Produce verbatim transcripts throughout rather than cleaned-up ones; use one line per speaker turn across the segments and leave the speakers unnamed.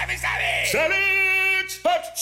Savage Hot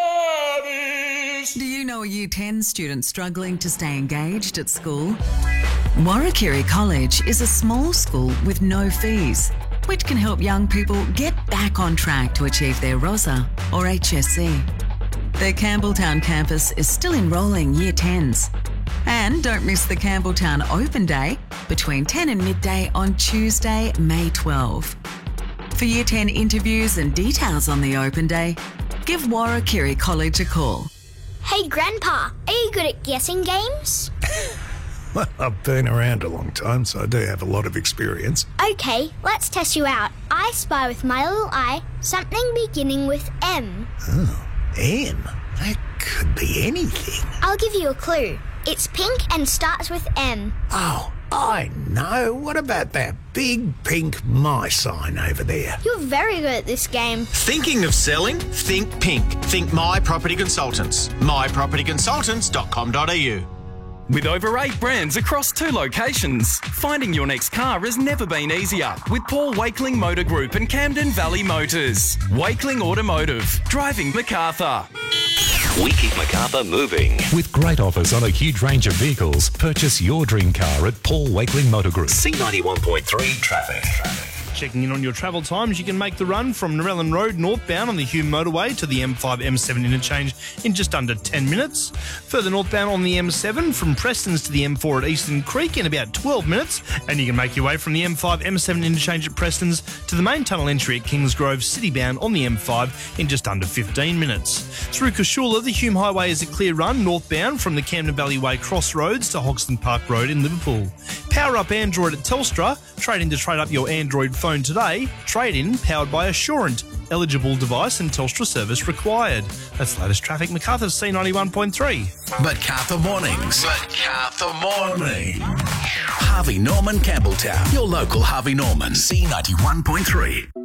Service!
Do you know a Year ten student struggling to stay engaged at school? Warrakirri College is a small school with no fees, which can help young people get back on track to achieve their ROSA or H S C. Their Campbelltown campus is still enrolling Year tens. And don't miss the Campbelltown Open Day between ten and midday on Tuesday, May twelfth. For Year ten interviews and details on the Open Day, give Warrakirri College a call.
Hey, Grandpa, are you good at guessing games?
Well, I've been around a long time, so I do have a lot of experience.
Okay, let's test you out. I spy with my little eye something beginning with M.
Oh, M? That could be anything.
I'll give you a clue. It's pink and starts with M.
Oh, I know. What about that big pink my sign over there?
You're very good at this game.
Thinking of selling? Think pink. Think My Property Consultants. my property consultants dot com dot a u.
With over eight brands across two locations, finding your next car has never been easier with Paul Wakeling Motor Group and Camden Valley Motors. Wakeling Automotive, driving MacArthur.
We keep MacArthur moving.
With great offers on a huge range of vehicles, purchase your dream car at Paul Wakeling Motor Group.
C ninety-one point three traffic.
Checking in on your travel times, you can make the run from Narellan Road northbound on the Hume motorway to the M five M seven interchange in just under ten minutes. Further northbound on the M seven from Prestons to the M four at Eastern Creek in about twelve minutes. And you can make your way from the M five M seven interchange at Prestons to the main tunnel entry at Kingsgrove citybound on the M five in just under fifteen minutes. Through Cashula, the Hume Highway is a clear run northbound from the Camden Valley Way crossroads to Hoxton Park Road in Liverpool. Power up Android at Telstra. Trade in to trade up your Android phone today. Trade in powered by Assurant. Eligible device and Telstra service required. That's the latest traffic. MacArthur C ninety-one point three.
MacArthur Mornings. MacArthur Morning. Harvey Norman Campbelltown. Your local Harvey Norman. C ninety-one point three.